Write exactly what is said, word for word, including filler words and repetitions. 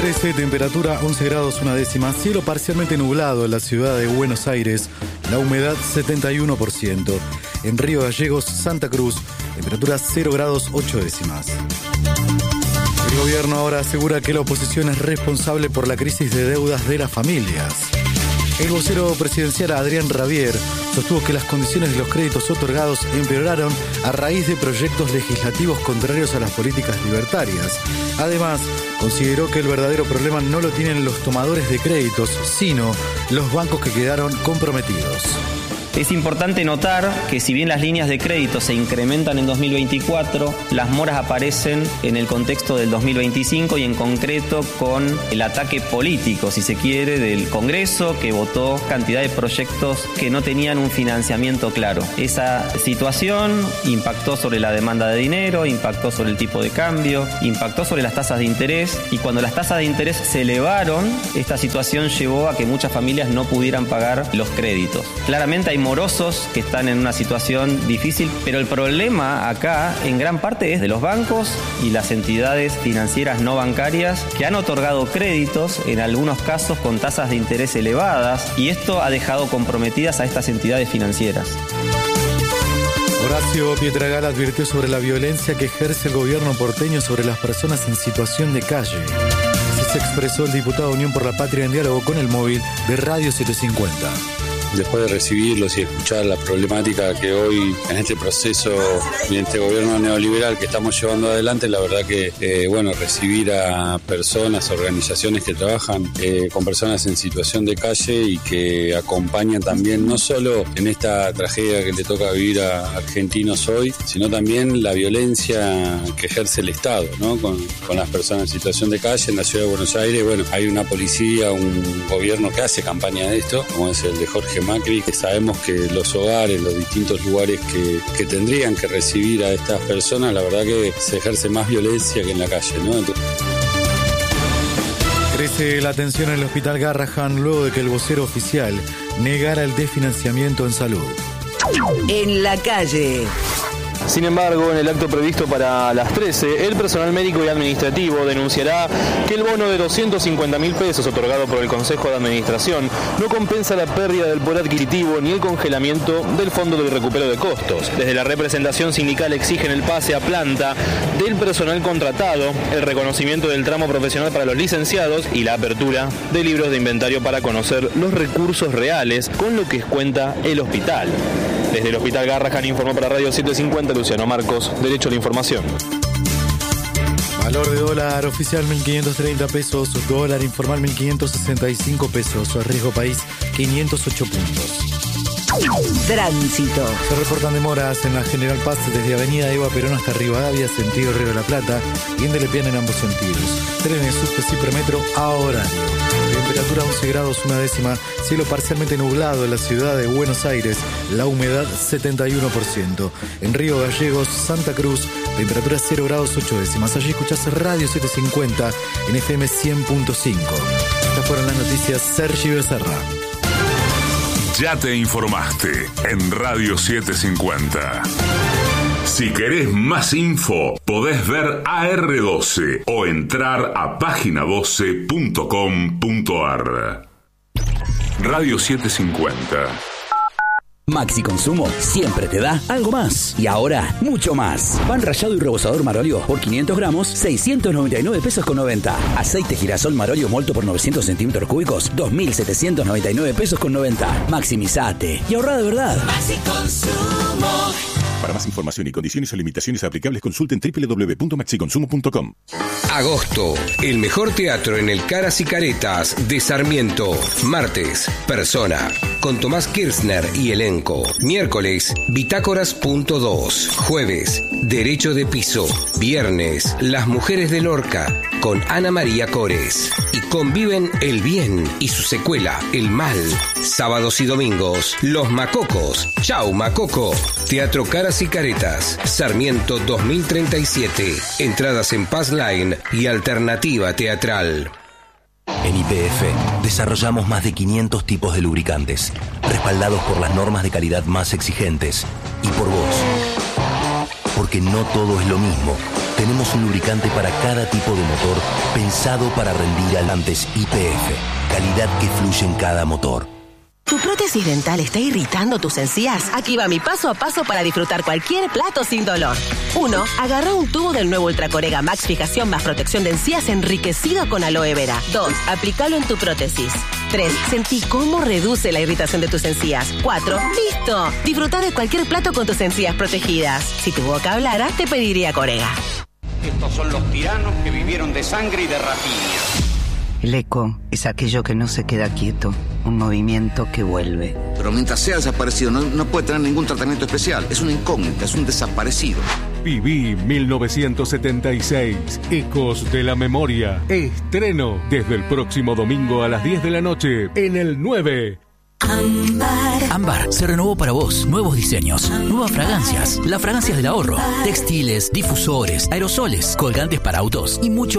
trece, temperatura once grados una décima, cielo parcialmente nublado en la ciudad de Buenos Aires, la humedad setenta y uno por ciento. En Río Gallegos, Santa Cruz, temperatura cero grados ocho décimas. El gobierno ahora asegura que la oposición es responsable por la crisis de deudas de las familias. El vocero presidencial Adrián Rabier sostuvo que las condiciones de los créditos otorgados empeoraron a raíz de proyectos legislativos contrarios a las políticas libertarias. Además, consideró que el verdadero problema no lo tienen los tomadores de créditos, sino los bancos que quedaron comprometidos. Es importante notar que si bien las líneas de crédito se incrementan en dos mil veinticuatro, las moras aparecen en el contexto del dos mil veinticinco y en concreto con el ataque político, si se quiere, del Congreso, que votó cantidad de proyectos que no tenían un financiamiento claro. Esa situación impactó sobre la demanda de dinero, impactó sobre el tipo de cambio, impactó sobre las tasas de interés, y cuando las tasas de interés se elevaron, esta situación llevó a que muchas familias no pudieran pagar los créditos. Claramente hay morosos que están en una situación difícil, pero el problema acá en gran parte es de los bancos y las entidades financieras no bancarias que han otorgado créditos, en algunos casos con tasas de interés elevadas, y esto ha dejado comprometidas a estas entidades financieras. Horacio Pietragal advirtió sobre la violencia que ejerce el gobierno porteño sobre las personas en situación de calle. Así se expresó el diputado Unión por la Patria en diálogo con el móvil de Radio setecientos cincuenta. Después de recibirlos y escuchar la problemática que hoy en este proceso y en este gobierno neoliberal que estamos llevando adelante, la verdad que, eh, bueno, recibir a personas, organizaciones que trabajan eh, con personas en situación de calle y que acompañan también no solo en esta tragedia que le toca vivir a argentinos hoy, sino también la violencia que ejerce el Estado, ¿no? Con, con las personas en situación de calle en la ciudad de Buenos Aires. Bueno, hay una policía, un gobierno que hace campaña de esto, como es el de Jorge Macri, que sabemos que los hogares, los distintos lugares que, que tendrían que recibir a estas personas, la verdad que se ejerce más violencia que en la calle, ¿no? Entonces... Crece la tensión en el Hospital Garrahan luego de que el vocero oficial negara el desfinanciamiento en salud. En la calle. Sin embargo, en el acto previsto para las trece, el personal médico y administrativo denunciará que el bono de doscientos cincuenta mil pesos otorgado por el Consejo de Administración no compensa la pérdida del poder adquisitivo ni el congelamiento del Fondo del Recupero de Costos. Desde la representación sindical exigen el pase a planta del personal contratado, el reconocimiento del tramo profesional para los licenciados y la apertura de libros de inventario para conocer los recursos reales con lo que cuenta el hospital. Desde el Hospital Garrahan informó para Radio setecientos cincuenta Luciano Marcos, Derecho a la Información. Valor de dólar oficial mil quinientos treinta pesos, dólar informal mil quinientos sesenta y cinco pesos, riesgo país quinientos ocho puntos. Tránsito. Se reportan demoras en la General Paz desde Avenida Eva Perón hasta Rivadavia, sentido Río de la Plata, y en Delepiane en ambos sentidos. Trenes, subte, Cipremetro a horario. Temperatura once grados una décima, cielo parcialmente nublado en la ciudad de Buenos Aires, la humedad setenta y uno por ciento. En Río Gallegos, Santa Cruz, temperatura cero grados ocho décimas. Allí escuchás Radio setecientos cincuenta en F M cien punto cinco. Estas fueron las noticias. Sergi Becerra. Ya te informaste en Radio setecientos cincuenta. Si querés más info, podés ver A R doce o entrar a página doce punto com punto ar. Radio setecientos cincuenta. Maxi Consumo siempre te da algo más. Y ahora, mucho más. Pan rallado y rebozador Marolio por quinientos gramos, seiscientos noventa y nueve pesos con noventa. Aceite girasol Marolio molto por novecientos centímetros cúbicos, dos mil setecientos noventa y nueve pesos con noventa. Maximizate y ahorra de verdad. Maxi Consumo. Para más información y condiciones o limitaciones aplicables, consulten doble u doble u doble u punto maxi consumo punto com. Agosto, el mejor teatro en el Caras y Caretas de Sarmiento. Martes, Persona, con Tomás Kirchner y elenco. Miércoles, Bitácoras punto dos. Jueves, Derecho de Piso. Viernes, Las Mujeres de Lorca, con Ana María Cores. Y conviven el bien y su secuela, el mal. Sábados y domingos, Los Macocos. Chau, Macoco. Teatro Caras y Caretas, Sarmiento dos mil treinta y siete. Entradas en Pass Line y Alternativa Teatral. En Y P F desarrollamos más de quinientos tipos de lubricantes, respaldados por las normas de calidad más exigentes. Y por vos. Porque no todo es lo mismo. Tenemos un lubricante para cada tipo de motor pensado para rendir al antes Y P F. Calidad que fluye en cada motor. ¿Tu prótesis dental está irritando tus encías? Aquí va mi paso a paso para disfrutar cualquier plato sin dolor. uno. Agarra un tubo del nuevo Ultracorega Max Fijación más protección de encías enriquecido con aloe vera. dos. Aplícalo en tu prótesis. tres. Sentí cómo reduce la irritación de tus encías. cuatro. ¡Listo! Disfruta de cualquier plato con tus encías protegidas. Si tu boca hablara, te pediría Corega. Estos son los tiranos que vivieron de sangre y de rapiña. El eco es aquello que no se queda quieto, un movimiento que vuelve. Pero mientras sea desaparecido no, no puede tener ningún tratamiento especial. Es una incógnita, es un desaparecido. Viví mil novecientos setenta y seis, Ecos de la Memoria. Estreno desde el próximo domingo a las diez de la noche en el nueve. Ámbar. Ámbar se renovó para vos. Nuevos diseños, nuevas fragancias, las fragancias del ahorro, textiles, difusores, aerosoles, colgantes para autos y mucho